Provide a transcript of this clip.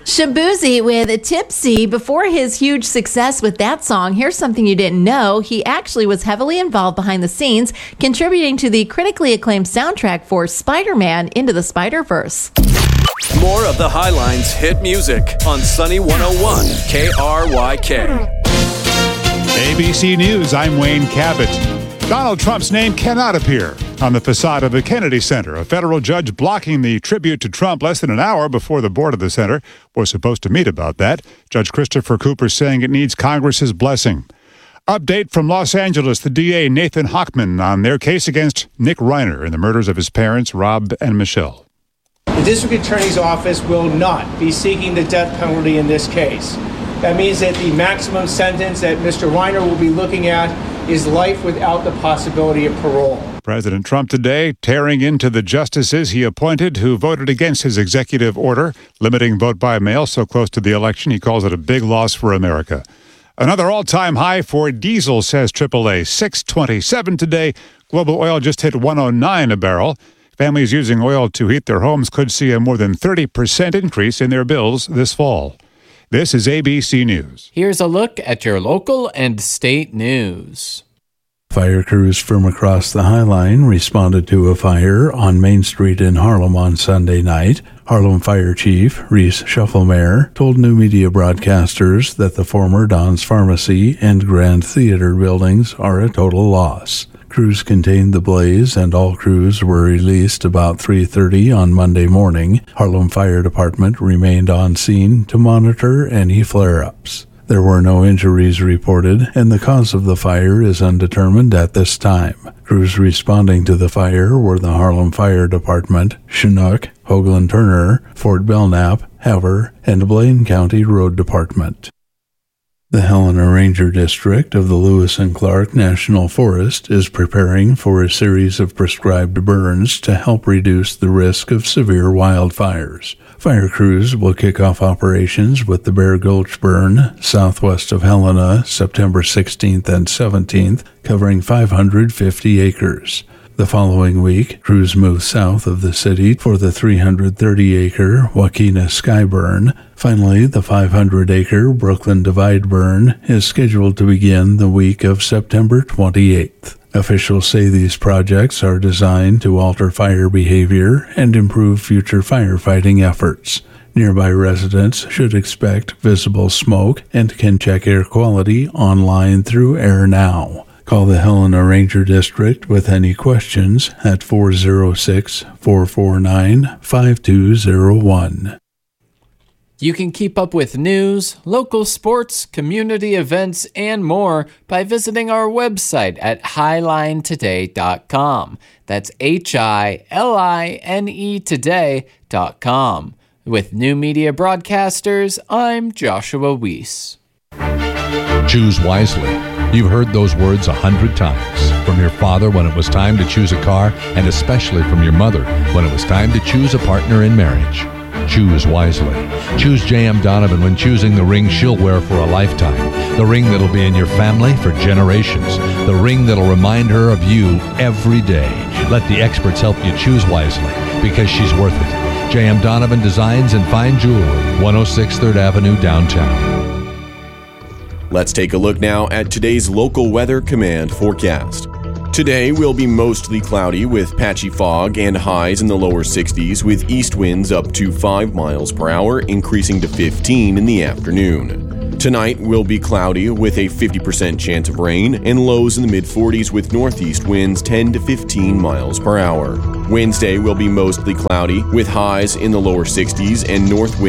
Shabuzi with Tipsy. Before his huge success with that song, here's something you didn't know. He actually was heavily involved behind the scenes, contributing to the critically acclaimed soundtrack for Spider-Man Into the Spider-Verse. More of the Highlines hit music on Sunny 101 KRYK. ABC News, I'm Wayne Cabot. Donald Trump's name cannot appear on the facade of the Kennedy Center. A federal judge blocking the tribute to Trump less than an hour before the board of the center was supposed to meet about that. Judge Christopher Cooper saying it needs Congress's blessing. Update from Los Angeles, the DA Nathan Hochman on their case against Nick Reiner in the murders of his parents, Rob and Michelle. The district attorney's office will not be seeking the death penalty in this case. That means that the maximum sentence that Mr. Reiner will be looking at is life without the possibility of parole. President Trump today tearing into the justices he appointed who voted against his executive order limiting vote by mail so close to the election. He calls it a big loss for America. Another all-time high for diesel, says AAA. $6.27 today. Global oil just hit $109 a barrel. Families using oil to heat their homes could see a more than 30% increase in their bills this fall. This is ABC News. Here's a look at your local and state news. Fire crews from across the High Line responded to a fire on Main Street in Harlem on Sunday night. Harlem Fire Chief Reese Shufflemeyer told new media broadcasters that the former Don's Pharmacy and Grand Theater buildings are a total loss. Crews contained the blaze, and all crews were released about 3:30 on Monday morning. Harlem Fire Department remained on scene to monitor any flare-ups. There were no injuries reported, and the cause of the fire is undetermined at this time. Crews responding to the fire were the Harlem Fire Department, Chinook, Hoagland Turner, Fort Belknap, Havre, and Blaine County Road Department. The Helena Ranger District of the Lewis and Clark National Forest is preparing for a series of prescribed burns to help reduce the risk of severe wildfires. Fire crews will kick off operations with the Bear Gulch Burn, southwest of Helena, September 16th and 17th, covering 550 acres. The following week, crews move south of the city for the 330-acre Wakena Sky Burn. Finally, the 500-acre Brooklyn Divide Burn is scheduled to begin the week of September 28th. Officials say these projects are designed to alter fire behavior and improve future firefighting efforts. Nearby residents should expect visible smoke and can check air quality online through AirNow. Call the Helena Ranger District with any questions at 406-449-5201. You can keep up with news, local sports, community events, and more by visiting our website at highlinetoday.com. That's HILINE today.com. With New Media Broadcasters, I'm Joshua Weiss. Choose wisely. You've heard those words 100 times. From your father when it was time to choose a car, and especially from your mother when it was time to choose a partner in marriage. Choose wisely. Choose J.M. Donovan when choosing the ring she'll wear for a lifetime. The ring that'll be in your family for generations. The ring that'll remind her of you every day. Let the experts help you choose wisely, because she's worth it. J.M. Donovan Designs and Fine Jewelry, 106 3rd Avenue, downtown. Let's take a look now at today's local weather command forecast. Today will be mostly cloudy with patchy fog and highs in the lower 60s with east winds up to 5 miles per hour, increasing to 15 in the afternoon. Tonight will be cloudy with a 50% chance of rain and lows in the mid-40s with northeast winds 10 to 15 miles per hour. Wednesday will be mostly cloudy with highs in the lower 60s and north winds